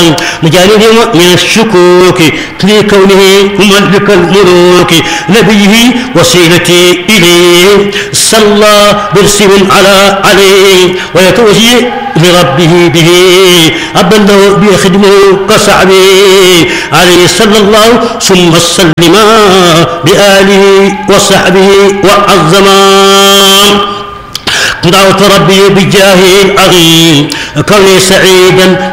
مجانب من الشكوك في كونه ملك الملوك نبيه وسيلتي إليه صلى برسم عليه ويتوجه لربه به أبدا بيخدمه كصعبه عليه صلى الله ثم سلم بآله وصحبه وعظما دعوت ربي بجاه العظيم كوني سعيدا